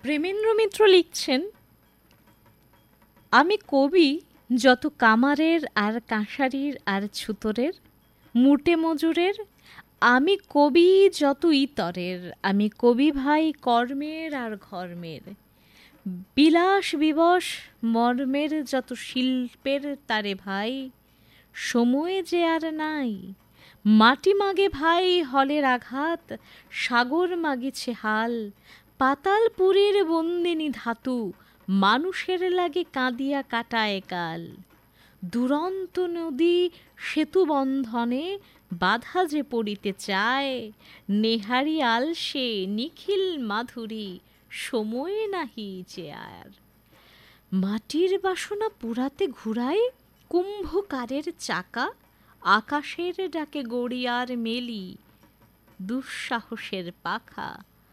প্রেমেন্দ্র মিত্র লিখছেন, আমি কবি যত কামারের আর কাঁসারির আর ছুতরের, মুটে মজুরের, আমি কবি যত ইতরের, আমি কবি ভাই কর্মের আর ঘর্মের, বিলাস বিবশ মর্মের যত শিল্পের তারে ভাই, সময়ে যে আর নাই। মাটি মাগে ভাই হলের আঘাত, সাগর মাগিছে হাল, পাতালপুরীর বন্দিনী ধাতু, মানুষের লাগে কাঁদিয়া কাটায় কাল। দুরন্ত নদী সেতু বন্ধনে বাধা যে পড়িতে চায়, নেহারি আলসে নিখিল মাধুরী, সময় নাহি যে আর। মাটির বাসনা পুরাতে ঘুরায় কুম্ভকারের চাকা, আকাশের ডাকে গড়িয়ার মেলি দুঃসাহসের পাখা।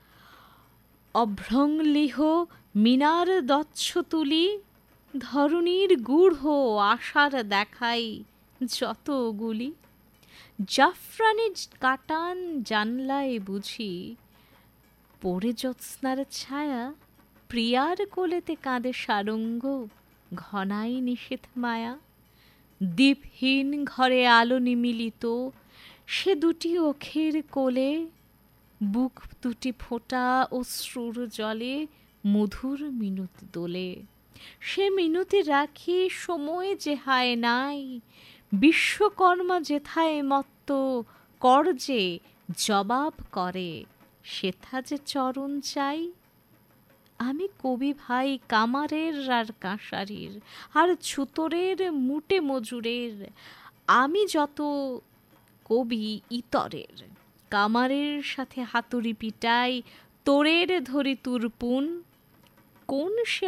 অভ্রংলিহ মিনার দচ্ছ তুলি, ধরণীর গূঢ় আশার দেখাই যতগুলি। জাফরানি কাটান জানলায় বুঝি পড়ে জ্যোৎস্নার ছায়া, প্রিয়ার কোলেতে কাঁদে সারঙ্গ, ঘনাই নিষেধ মায়া। দীপহীন ঘরে আলো নিমিলিত, সে দুটি অখের কোলে, বুক দুটি ফোঁটা অশ্রুর জলে মধুর মিনতি দোলে। সে মিনতি রাখি সময় যে হায় নাই, বিশ্বকর্মা যেথায় মত্ত করজে জবাব করে, সেথা যে চরণ চাই। আমি কবি ভাই কামারের আর কাঁসারির আর ছুতরের মুটে মজুরের, আমি যত কবি ইতরের, কামারের সাথে হাতুড়ি পিটাই, তোরের ধরি তুরপুন, কোন সে